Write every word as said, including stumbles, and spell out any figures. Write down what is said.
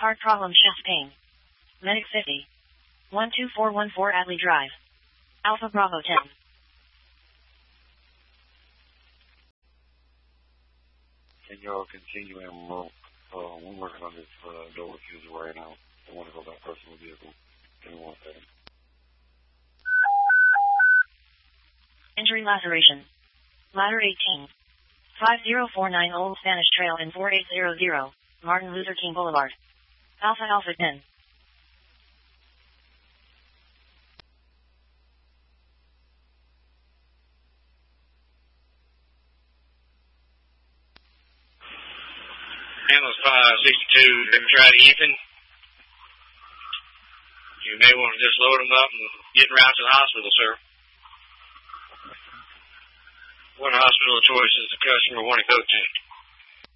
Heart problem, chest pain. Medic fifty. one two four one four Adley Drive. Alpha Bravo ten. Can y'all continue in remote? Uh, we're working on this uh, door refuser right now. I want to go by personal vehicle. Give me one second. Injury laceration. Ladder eighteen. five zero four nine Old Spanish Trail in four eight zero zero, Martin Luther King Boulevard. Alpha Alpha ten. Ambulance five sixty-two, have you tried Ethan? You may want to just load him up and get him around to the hospital, sir. What hospital of choice does the customer want to go to?